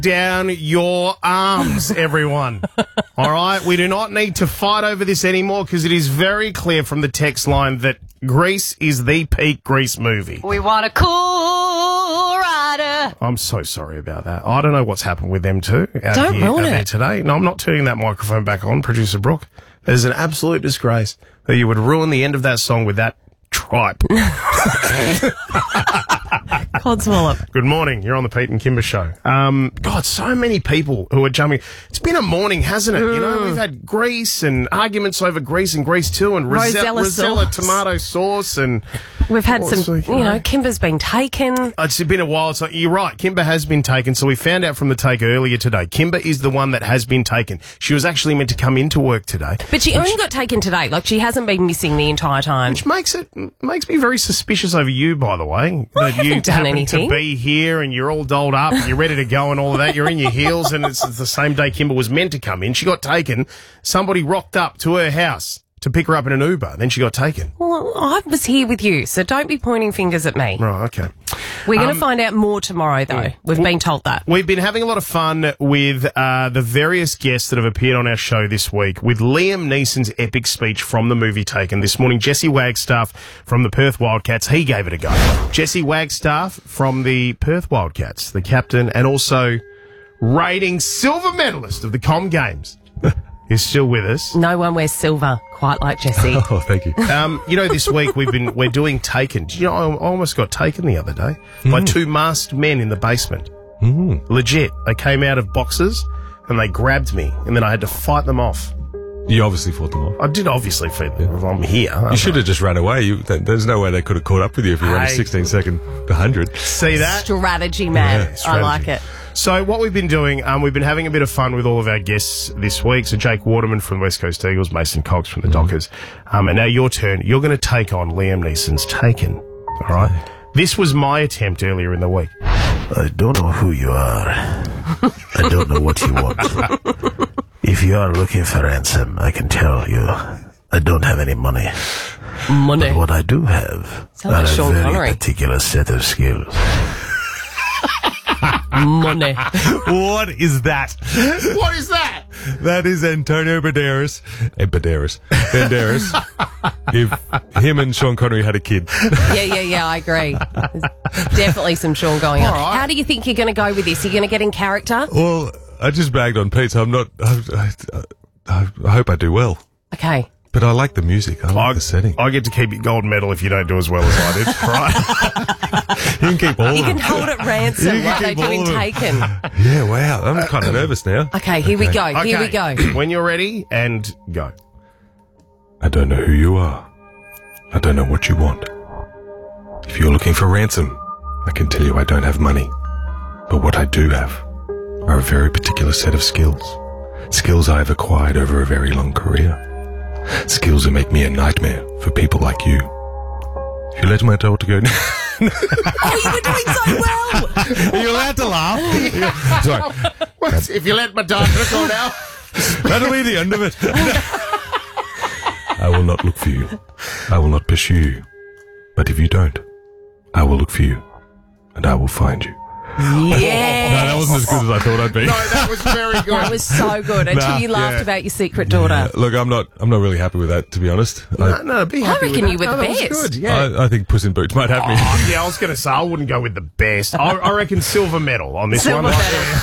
down your arms, everyone. All right? We do not need to fight over this anymore because it is very clear from the text line that Grease is the peak Grease movie. We want a cool rider. I'm so sorry about that. I don't know what's happened with them two out there today. No, I'm not turning that microphone back on, Producer Brooke. There's an absolute disgrace that you would ruin the end of that song with that tripe. Codswallop. Good morning. You're on the Pete and Kimber show. God, so many people who are jumping. It's been a morning, hasn't it? You know, we've had Grease and arguments over Grease and Grease 2 and Rosella tomato sauce and... We've had some, Kimber's been taken. It's been a while. So you're right. Kimber has been taken. So we found out from the take earlier today. Kimber is the one that has been taken. She was actually meant to come into work today. But she only got taken today. Like, she hasn't been missing the entire time. Which makes me very suspicious over you, by the way. Well, I haven't done anything. To be here and you're all dolled up and you're ready to go and all of that. You're in your heels and it's the same day Kimber was meant to come in. She got taken. Somebody rocked up to her house to pick her up in an Uber. Then she got taken. Well, I was here with you, so don't be pointing fingers at me. Right, okay. We're going to find out more tomorrow, though. Yeah. We've been told that. We've been having a lot of fun with the various guests that have appeared on our show this week, with Liam Neeson's epic speech from the movie Taken. This morning, Jesse Wagstaff from the Perth Wildcats, he gave it a go. Jesse Wagstaff from the Perth Wildcats, the captain, and also reigning silver medalist of the Com Games. Is still with us. No one wears silver quite like Jesse. Oh, thank you. This week we're doing Taken. Did you know I almost got taken the other day by two masked men in the basement? Legit. They came out of boxes and they grabbed me and then I had to fight them off. You obviously fought them off. I did obviously fight them off. I'm here. You should have just run away. There's no way they could have caught up with you if you ran a 16-second 100. See that? Strategy, man. Yeah, strategy. I like it. So what we've been doing, we've been having a bit of fun with all of our guests this week. So Jake Waterman from West Coast Eagles, Mason Cox from the Dockers. And now your turn. You're going to take on Liam Neeson's Taken. All right? This was my attempt earlier in the week. I don't know who you are. I don't know what you want. If you are looking for ransom, I can tell you I don't have any money. But what I do have are a very particular set of skills. Money. What is that? What is that? That is Antonio Banderas. If him and Sean Connery had a kid. Yeah, I agree. There's definitely some Sean going on. Right. How do you think you're going to go with this? Are you going to get in character? Well, I just bagged on Pete, so I'm not... I hope I do well. Okay. But I like the music. I like the setting. I get to keep your gold medal if you don't do as well as I did. Right? You can keep all of them. You can hold it ransom like they do in Taken. Yeah, wow. I'm kind of nervous now. Okay, here we go. Okay. Here we go. When you're ready, and go. I don't know who you are. I don't know what you want. If you're looking for ransom, I can tell you I don't have money. But what I do have are a very particular set of skills. Skills I have acquired over a very long career. Skills that make me a nightmare for people like you. If you let my daughter go now... Oh, you were doing so well! Are you allowed to laugh? Yeah. Sorry. What? If you let my daughter go now... That'll be the end of it. I will not look for you. I will not pursue you. But if you don't, I will look for you. And I will find you. Yes. No, that wasn't as good as I thought I'd be. No, that was very good. That was so good until you laughed about your secret daughter. Yeah. Look, I'm not really happy with that, to be honest. No, be happy. I reckon you were the best. That was good, yeah. I think Puss in Boots might have me. Yeah, I was going to say I wouldn't go with the best. I reckon silver medal on this one.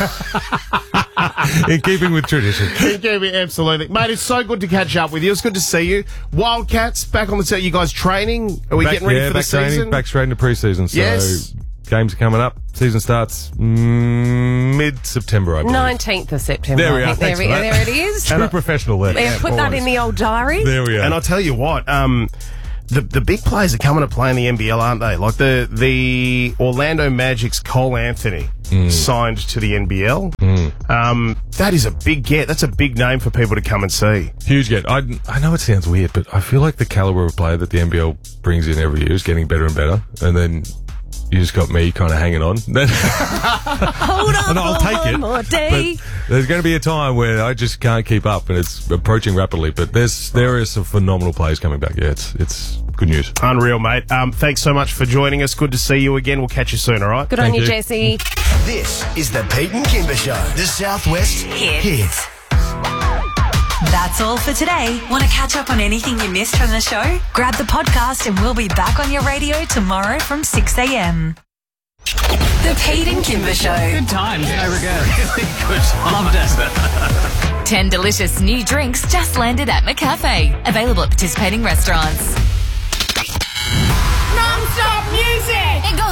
In keeping with tradition. Absolutely. Mate, it's so good to catch up with you. It's good to see you. Wildcats, back on the set. You guys training? Are we getting ready for the season? Back straight into pre-season. So yes. Games are coming up. Season starts mid-September, I believe. 19th of September. There we are. There it is. True professional there. Yeah, put that in the old diary. There we are. And I'll tell you what, the big players are coming to play in the NBL, aren't they? Like the Orlando Magic's Cole Anthony signed to the NBL. That is a big get. That's a big name for people to come and see. Huge get. I know it sounds weird, but I feel like the caliber of player that the NBL brings in every year is getting better and better. And then you just got me kind of hanging on. Hold on, and I'll take it. More day. But there's going to be a time where I just can't keep up, and it's approaching rapidly. But there are some phenomenal players coming back. Yeah, it's Good news. Unreal, mate. Thanks so much for joining us. Good to see you again. We'll catch you soon, all right? Good on you, Jesse. This is the Pete and Kimber Show, the Southwest Hits. That's all for today. Want to catch up on anything you missed from the show? Grab the podcast and we'll be back on your radio tomorrow from 6 a.m. The Pete and Kimber Show. Good times, no regrets. Good times. Loved it. 10 delicious new drinks just landed at McCafe. Available at participating restaurants. Non-stop music! It goes